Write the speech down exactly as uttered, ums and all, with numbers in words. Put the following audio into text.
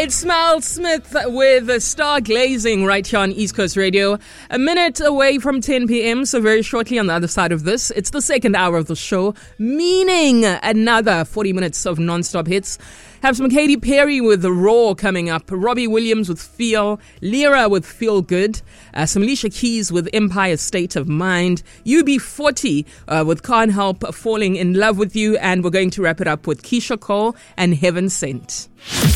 It's Smile Smith with Stargazing right here on East Coast Radio. A minute away from ten p.m, so very shortly on the other side of this. It's the second hour of the show, meaning another forty minutes of non-stop hits. Have some Katy Perry with The Raw coming up, Robbie Williams with Feel, Lyra with Feel Good, uh, some Alicia Keys with Empire State of Mind, U B forty uh, with Can't Help Falling in Love with You, and we're going to wrap it up with Keisha Cole and Heaven Sent.